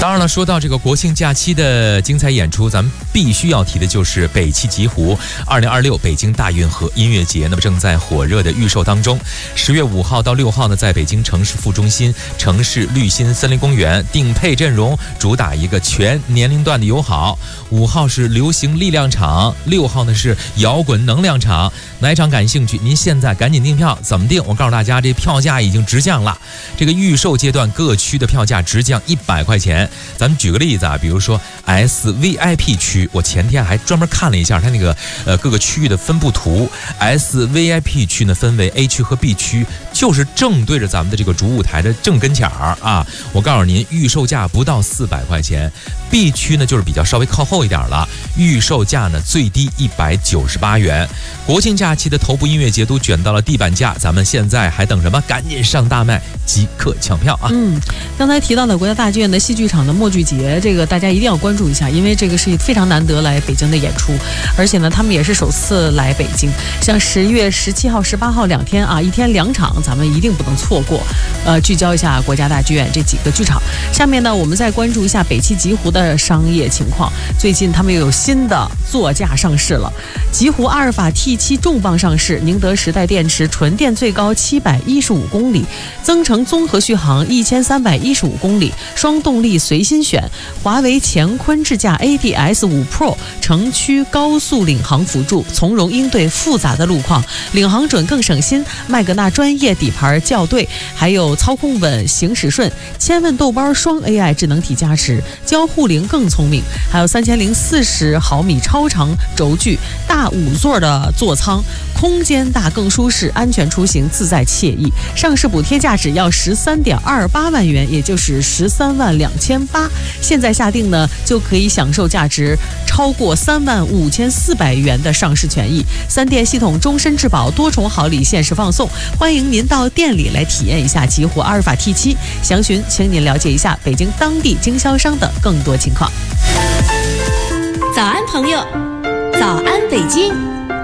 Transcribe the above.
当然了，说到这个国庆假期的精彩演出，咱们必须要提的就是北汽极狐2026北京大运河音乐节，那么正在火热的预售当中。10月5号到6号呢，在北京城市副中心城市绿心森林公园，顶配阵容，主打一个全年龄段的友好。5号是流行力量场，6号呢是摇滚能量场。哪一场感兴趣？您现在赶紧订票，怎么订？我告诉大家，这票价已经直降了。这个预售阶段各区的票价直降100块钱。咱们举个例子啊，比如说 SVIP 区，我前天还专门看了一下它那个各个区域的分布图。SVIP 区呢分为 A 区和 B 区，就是正对着咱们的这个主舞台的正跟前儿啊。我告诉您，预售价不到400块钱。B 区呢就是比较稍微靠后一点了，预售价呢最低198元。国庆假期的头部音乐节都卷到了地板价，咱们现在还等什么？赶紧上大麦，即刻抢票啊！ 刚才提到的国家大剧院的戏剧场的默剧节，这个大家一定要关注一下，因为这个是非常难得来北京的演出，而且呢，他们也是首次来北京。像10月17号、18号2天啊，1天2场，咱们一定不能错过。聚焦一下国家大剧院这几个剧场。下面呢，我们再关注一下北汽极狐的商业情况。最近他们又有新的座驾上市了，极狐阿尔法 T7 重磅上市，宁德时代电池纯电最高715公里，增程综合续航1315公里，双动力随心选，华为乾坤智驾 ADS5 Pro 城区高速领航辅助，从容应对复杂的路况，领航准更省心。麦格纳专业底盘校对，还有操控稳、行驶顺，千问豆包双 AI 智能体加持，交互铃更聪明，还有3040毫米超长轴距，大5座的座舱，空间大更舒适，安全出行自在惬意。上市补贴价只要13.28万元，也就是13.28万。现在下定呢，就可以享受价值超过35400元的上市权益。3电系统终身质保，多重好礼限时放送，欢迎您到店里来体验一下极狐阿尔法 T7。详询，请您了解一下北京当地经销商的更多情况。 早安朋友，早安北京，